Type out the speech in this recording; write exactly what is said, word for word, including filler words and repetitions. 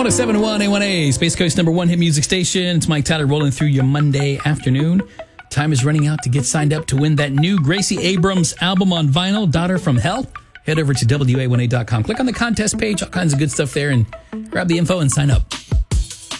one oh seven point one A one A, Space Coast number one hit music station. It's Mike Tyler rolling through your Monday afternoon. Time is running out to get signed up to win that new Gracie Abrams album on vinyl, Daughter from Hell. Head over to W A one A dot com. Click on the contest page, all kinds of good stuff there, and grab the info and sign up.